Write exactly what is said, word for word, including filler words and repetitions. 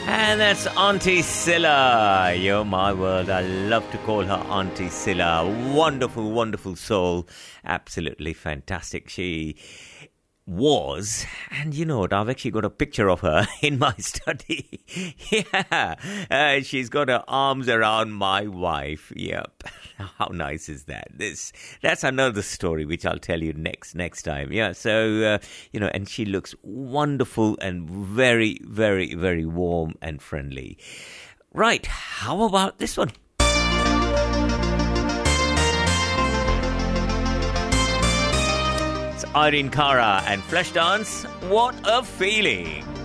And that's Auntie Silla. You're my world. I love to call her Auntie Silla. Wonderful, wonderful soul. Absolutely fantastic. She was, and you know what, I've actually got a picture of her in my study. Yeah, uh, she's got her arms around my wife. Yep. How nice is that? This that's another story which I'll tell you next next time. Yeah, so uh, you know, and she looks wonderful and very, very, very warm and friendly. Right, how about this one? It's Irene Cara and Flashdance. What a feeling!